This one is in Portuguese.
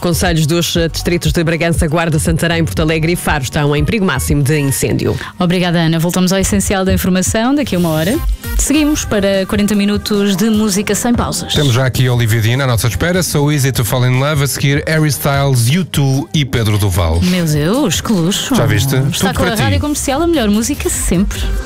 concelhos dos distritos de Bragança, Guarda, Santarém, Porto Alegre e Faro estão em perigo máximo de incêndio. Obrigada, Ana. Voltamos ao essencial da informação daqui a uma hora. Seguimos para 40 minutos de música sem pausas. Temos já aqui Olivia Dean à nossa espera. So Easy to Fall in Love. A seguir Harry Styles, U2 e Pedro Duval. Meu Deus, que luxo. Já viste? Está Tudo com para a ti. Rádio Comercial, a melhor música sempre.